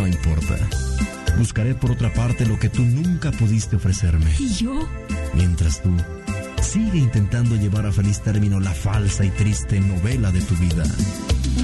no importa. Buscaré por otra parte lo que tú nunca pudiste ofrecerme. ¿Y yo? Mientras tú sigue intentando llevar a feliz término la falsa y triste novela de tu vida.